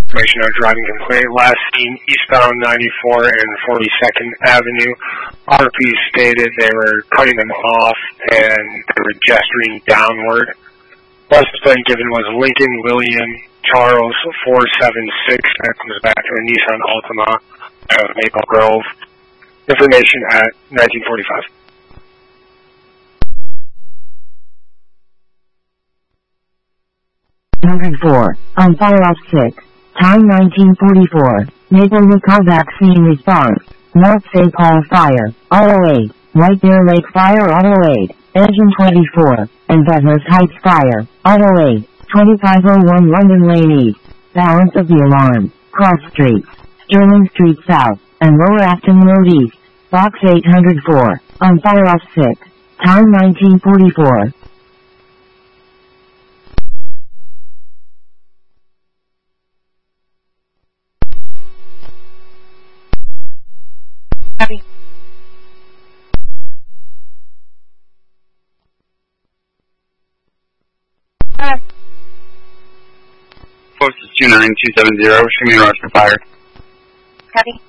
Information on driving complaint. Last seen eastbound 94 and 42nd Avenue. RP stated they were cutting them off and they were gesturing downward. License plate given was Lincoln William Charles 476. That comes back to a Nissan Altima out of Maple Grove. Information at 1945. On fire off 6. Time 1944. Maple callback scene response. North St. Paul fire. Auto 8. White Bear Lake fire. Auto 8. Engine 24. And Bethlehem Heights fire. Auto 8. 2501 London Lane East. Balance of the alarm. Cross Streets. Sterling Street South. And Lower Afton Road East. Box 804. On fire off 6. Time 1944. Copy. Close to 29270, showing me rush for fire. Copy.